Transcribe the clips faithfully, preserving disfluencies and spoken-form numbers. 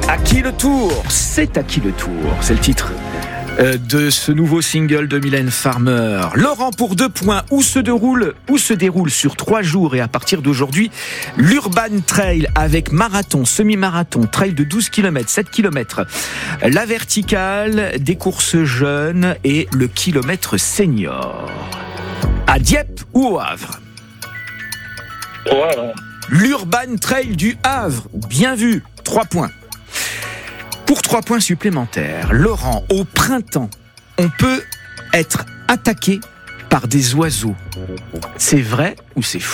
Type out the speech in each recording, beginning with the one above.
À qui le tour ? C'est à qui le tour ? C'est le titre euh, de ce nouveau single de Mylène Farmer. Laurent pour deux points. Où se déroule, où se déroule sur trois jours et à partir d'aujourd'hui l'Urban Trail avec marathon, semi-marathon, trail de douze kilomètres, sept kilomètres, la verticale, des courses jeunes et le kilomètre senior. À Dieppe ou au Havre ? Ouais. L'Urban Trail du Havre. Bien vu. Trois points. Pour trois points supplémentaires, Laurent, au printemps, on peut être attaqué par des oiseaux. C'est vrai ou c'est faux ?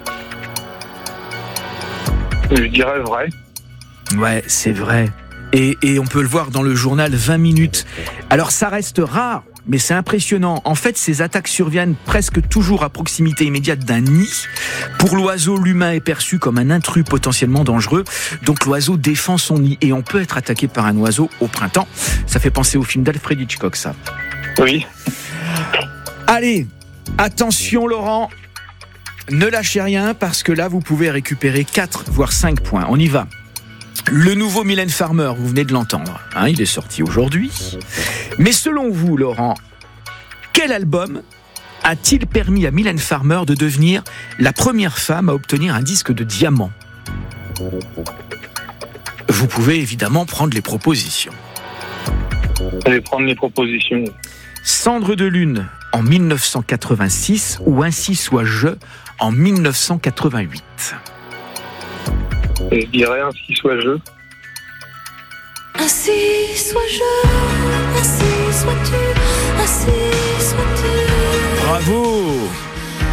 Je dirais vrai. Ouais, c'est vrai. Et, et on peut le voir dans le journal vingt minutes. Alors ça reste rare, mais c'est impressionnant. En fait, ces attaques surviennent presque toujours à proximité immédiate d'un nid. Pour l'oiseau, l'humain est perçu comme un intrus potentiellement dangereux. Donc l'oiseau défend son nid. Et on peut être attaqué par un oiseau au printemps. Ça fait penser au film d'Alfred Hitchcock, ça. Oui. Allez, attention Laurent. Ne lâchez rien parce que là, vous pouvez récupérer quatre voire cinq points. On y va. Le nouveau Mylène Farmer, vous venez de l'entendre, hein, il est sorti aujourd'hui. Mais selon vous, Laurent, quel album a-t-il permis à Mylène Farmer de devenir la première femme à obtenir un disque de diamant ? Vous pouvez évidemment prendre les propositions. Je vais prendre les propositions. Cendre de lune en dix-neuf cent quatre-vingt-six ou Ainsi soit je en dix-neuf cent quatre-vingt-huit. Je dirais ainsi soit je. Ainsi sois-je, ainsi sois-tu, ainsi sois-tu. Bravo ! Bravo !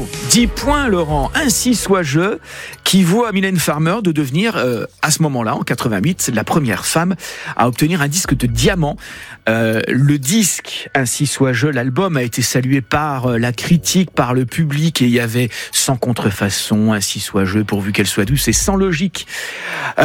dix points, Laurent. Ainsi soit-je, qui vaut à Mylène Farmer de devenir, euh, à ce moment-là, en quatre-vingt-huit, la première femme à obtenir un disque de diamant. Euh, le disque, Ainsi soit-je, l'album a été salué par euh, la critique, par le public, et il y avait sans contrefaçon, Ainsi soit-je, pourvu qu'elle soit douce et sans logique. Euh,